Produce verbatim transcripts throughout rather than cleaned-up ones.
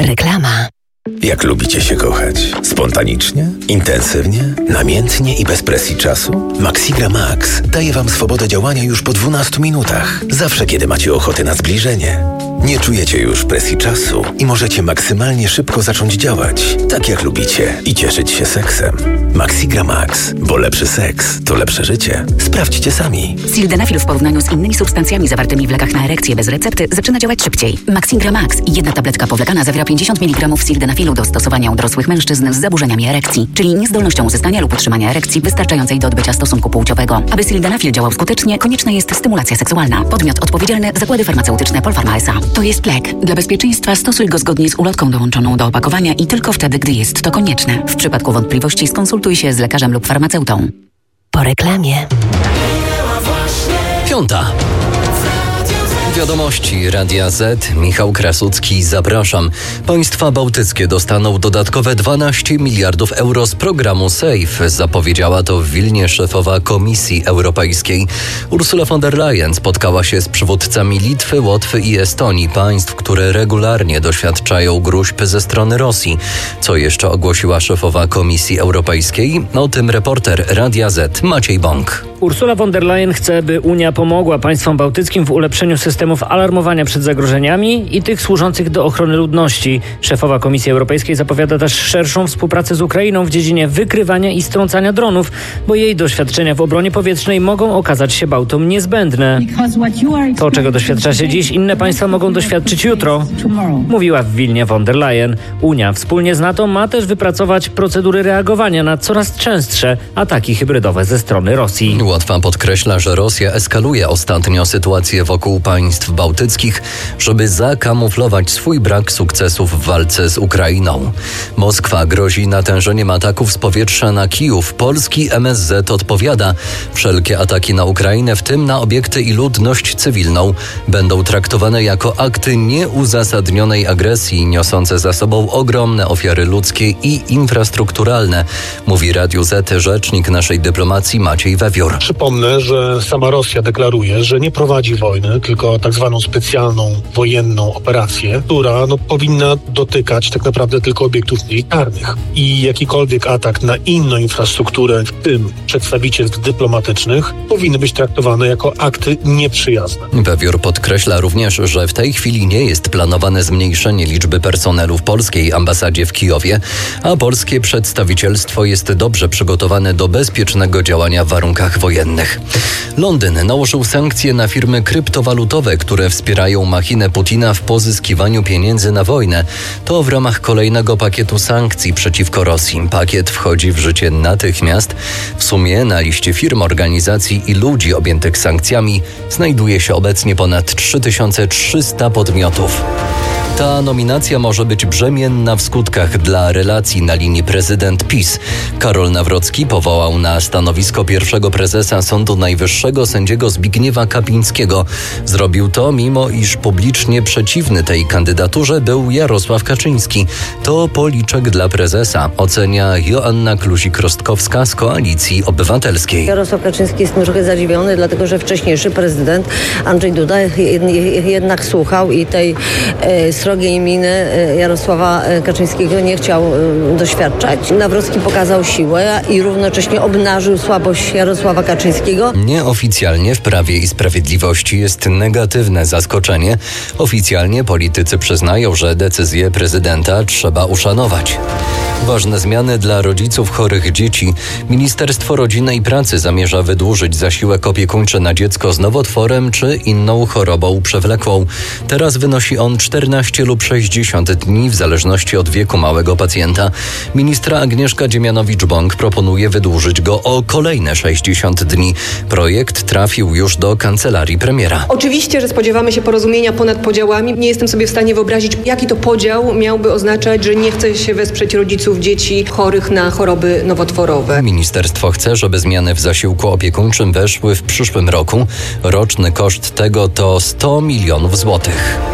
Reklama. Jak lubicie się kochać? Spontanicznie? Intensywnie? Namiętnie i bez presji czasu? Maxigra Max daje Wam swobodę działania już po dwunastu minutach. Zawsze, kiedy macie ochotę na zbliżenie. Nie czujecie już presji czasu i możecie maksymalnie szybko zacząć działać, tak jak lubicie, i cieszyć się seksem. Maxigra Max, bo lepszy seks to lepsze życie. Sprawdźcie sami. Sildenafil w porównaniu z innymi substancjami zawartymi w lekach na erekcję bez recepty zaczyna działać szybciej. Maxigra Max, jedna tabletka powlekana, zawiera pięćdziesiąt miligramów sildenafilu do stosowania u dorosłych mężczyzn z zaburzeniami erekcji, czyli niezdolnością uzyskania lub utrzymania erekcji wystarczającej do odbycia stosunku płciowego. Aby sildenafil działał skutecznie, konieczna jest stymulacja seksualna. Podmiot odpowiedzialny: Zakłady Farmaceutyczne Polpharma S A. To jest lek. Dla bezpieczeństwa stosuj go zgodnie z ulotką dołączoną do opakowania i tylko wtedy, gdy jest to konieczne. W przypadku wątpliwości skonsultuj się z lekarzem lub farmaceutą. Po reklamie. Piąta. Wiadomości Radia Z. Michał Krasucki, zapraszam. Państwa bałtyckie dostaną dodatkowe dwanaście miliardów euro z programu SAFE. Zapowiedziała to w Wilnie szefowa Komisji Europejskiej. Ursula von der Leyen spotkała się z przywódcami Litwy, Łotwy i Estonii, państw, które regularnie doświadczają gróźb ze strony Rosji. Co jeszcze ogłosiła szefowa Komisji Europejskiej? O tym reporter Radia Z Maciej Bąk. Ursula von der Leyen chce, by Unia pomogła państwom bałtyckim w ulepszeniu systemów alarmowania przed zagrożeniami i tych służących do ochrony ludności. Szefowa Komisji Europejskiej zapowiada też szerszą współpracę z Ukrainą w dziedzinie wykrywania i strącania dronów, bo jej doświadczenia w obronie powietrznej mogą okazać się Bałtom niezbędne. To, czego doświadczacie dziś, inne państwa mogą doświadczyć jutro, mówiła w Wilnie von der Leyen. Unia wspólnie z NATO ma też wypracować procedury reagowania na coraz częstsze ataki hybrydowe ze strony Rosji. Łotwa podkreśla, że Rosja eskaluje ostatnio sytuację wokół państw bałtyckich, żeby zakamuflować swój brak sukcesów w walce z Ukrainą. Moskwa grozi natężeniem ataków z powietrza na Kijów. Polski M S Z odpowiada. Wszelkie ataki na Ukrainę, w tym na obiekty i ludność cywilną, będą traktowane jako akty nieuzasadnionej agresji, niosące za sobą ogromne ofiary ludzkie i infrastrukturalne, mówi Radiu Z rzecznik naszej dyplomacji Maciej Wewiór. Przypomnę, że sama Rosja deklaruje, że nie prowadzi wojny, tylko tak zwaną specjalną wojenną operację, która no, powinna dotykać tak naprawdę tylko obiektów militarnych. I jakikolwiek atak na inną infrastrukturę, w tym przedstawicielstw dyplomatycznych, powinny być traktowane jako akty nieprzyjazne. Wewiór podkreśla również, że w tej chwili nie jest planowane zmniejszenie liczby personelu w polskiej ambasadzie w Kijowie, a polskie przedstawicielstwo jest dobrze przygotowane do bezpiecznego działania w warunkach wojennych. Londyn nałożył sankcje na firmy kryptowalutowe, które wspierają machinę Putina w pozyskiwaniu pieniędzy na wojnę. To w ramach kolejnego pakietu sankcji przeciwko Rosji. Pakiet wchodzi w życie natychmiast. W sumie na liście firm, organizacji i ludzi objętych sankcjami znajduje się obecnie ponad trzy tysiące trzysta podmiotów. Ta nominacja może być brzemienna w skutkach dla relacji na linii prezydent PiS. Karol Nawrocki powołał na stanowisko pierwszego prezesa Sądu Najwyższego sędziego Zbigniewa Kapińskiego. Zrobił to, mimo iż publicznie przeciwny tej kandydaturze był Jarosław Kaczyński. To policzek dla prezesa, ocenia Joanna Kluzik-Rostkowska z Koalicji Obywatelskiej. Jarosław Kaczyński jest trochę zadziwiony, dlatego że wcześniejszy prezydent Andrzej Duda jednak słuchał i tej e, srogiej miny Jarosława Kaczyńskiego nie chciał doświadczać. Nawrocki pokazał siłę i równocześnie obnażył słabość Jarosława Kaczyńskiego. Nieoficjalnie w Prawie i Sprawiedliwości jest negatywne zaskoczenie. Oficjalnie politycy przyznają, że decyzję prezydenta trzeba uszanować. Ważne zmiany dla rodziców chorych dzieci. Ministerstwo Rodziny i Pracy zamierza wydłużyć zasiłek opiekuńczy na dziecko z nowotworem czy inną chorobą przewlekłą. Teraz wynosi on czternaście lub sześćdziesiąt dni w zależności od wieku małego pacjenta. Ministra Agnieszka Dziemianowicz-Bąk proponuje wydłużyć go o kolejne sześćdziesiąt dni. Projekt trafił już do kancelarii premiera. Oczywiście, że spodziewamy się porozumienia ponad podziałami. Nie jestem sobie w stanie wyobrazić, jaki to podział miałby oznaczać, że nie chce się wesprzeć rodziców dzieci chorych na choroby nowotworowe. Ministerstwo chce, żeby zmiany w zasiłku opiekuńczym weszły w przyszłym roku. Roczny koszt tego to sto milionów złotych.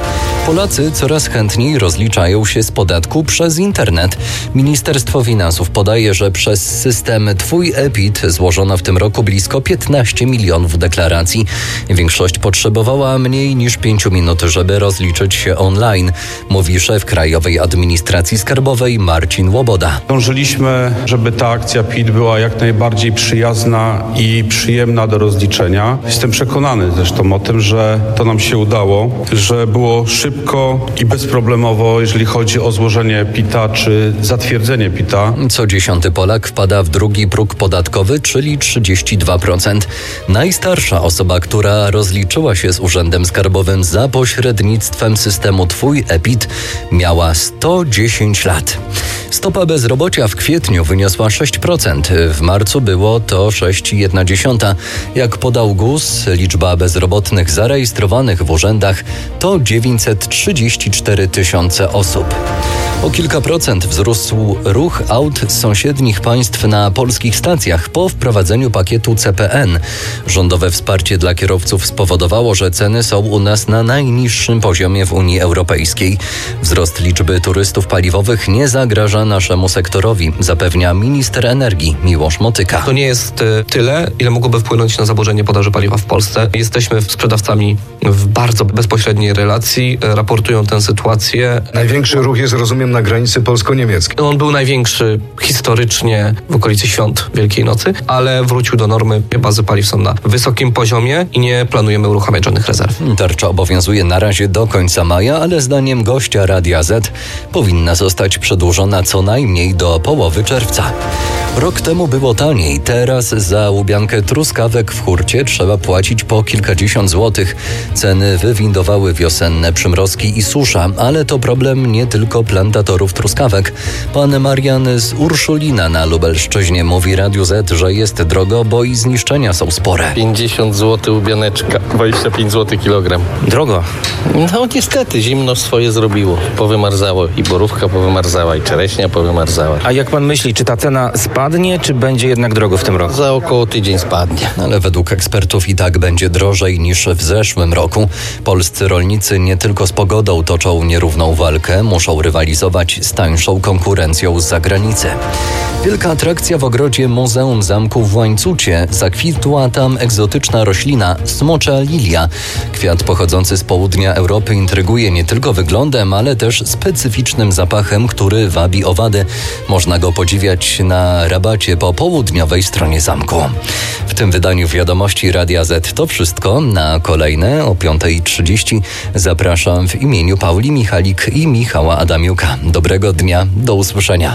Polacy coraz chętniej rozliczają się z podatku przez internet. Ministerstwo Finansów podaje, że przez system Twój e-PIT złożono w tym roku blisko piętnaście milionów deklaracji. Większość potrzebowała mniej niż pięciu minut, żeby rozliczyć się online, mówi szef Krajowej Administracji Skarbowej Marcin Łoboda. Dążyliśmy, żeby ta akcja P I T była jak najbardziej przyjazna i przyjemna do rozliczenia. Jestem przekonany zresztą o tym, że to nam się udało, że było szybko i bezproblemowo, jeżeli chodzi o złożenie P I T-a czy zatwierdzenie P I T-a. Co dziesiąty Polak wpada w drugi próg podatkowy, czyli trzydzieści dwa procent. Najstarsza osoba, która rozliczyła się z Urzędem Skarbowym za pośrednictwem systemu Twój e-PIT, miała sto dziesięć lat. Stopa bezrobocia w kwietniu wyniosła sześć procent. W marcu było to sześć przecinek jedna procent. Jak podał G U S, liczba bezrobotnych zarejestrowanych w urzędach to dziewięćset trzydzieści cztery tysiące osób. O kilka procent wzrósł ruch aut z sąsiednich państw na polskich stacjach po wprowadzeniu pakietu C P N. Rządowe wsparcie dla kierowców spowodowało, że ceny są u nas na najniższym poziomie w Unii Europejskiej. Wzrost liczby turystów paliwowych nie zagraża naszemu sektorowi, zapewnia minister energii Miłosz Motyka. To nie jest tyle, ile mogłoby wpłynąć na zaburzenie podaży paliwa w Polsce. Jesteśmy sprzedawcami w bardzo bezpośredniej relacji, raportują tę sytuację. Największy ruch jest, rozumiem, na granicy polsko-niemieckiej. On był największy historycznie w okolicy świąt Wielkiej Nocy, ale wrócił do normy. Bazy paliw są na wysokim poziomie i nie planujemy uruchamiać żadnych rezerw. Tarcza obowiązuje na razie do końca maja, ale zdaniem gościa Radia Z powinna zostać przedłużona co najmniej do połowy czerwca. Rok temu było taniej, teraz za łubiankę truskawek w hurcie trzeba płacić po kilkadziesiąt złotych. Ceny wywindowały wiosenne przymrozki i susza, ale to problem nie tylko plantatorów truskawek. Pan Marian z Urszulina na Lubelszczyźnie mówi Radiu Z, że jest drogo, bo i zniszczenia są spore. pięćdziesiąt złotych łubianeczka, dwadzieścia pięć złotych kilogram. Drogo. No niestety, zimno swoje zrobiło. Powymarzało i borówka powymarzała, i czereśnia powymarzała. A jak pan myśli, czy ta cena spadnie, czy będzie jednak drogo w tym roku? Za około tydzień spadnie. Ale według ekspertów i tak będzie drożej niż w zeszłym roku. Polscy rolnicy nie tylko z pogodą toczą nierówną walkę, muszą rywalizować z tańszą konkurencją z zagranicy. Wielka atrakcja w ogrodzie Muzeum Zamku w Łańcucie. Zakwitła tam egzotyczna roślina smocza lilia. Kwiat pochodzący z południa Europy intryguje nie tylko wyglądem, ale też specyficznym zapachem, który wabi owady. Można go podziwiać na rabacie po południowej stronie zamku. W tym wydaniu Wiadomości Radia Z to wszystko. Na kolejne o piąta trzydzieści zapraszam w imieniu Pauli Michalik i Michała Adamiuka. Dobrego dnia, do usłyszenia.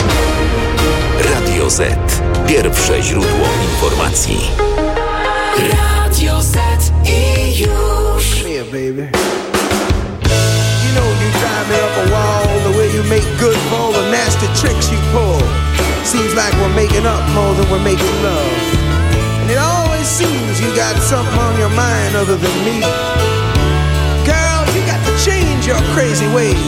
Radio Z. Pierwsze źródło informacji. Radio Z i już. Yeah, baby. You know you drive me up a wall, the way you make good for all the nasty tricks you pull. Seems like we're making up more than we're making love. And it always seems you got something on your mind other than me. Girl, you got to change your crazy ways.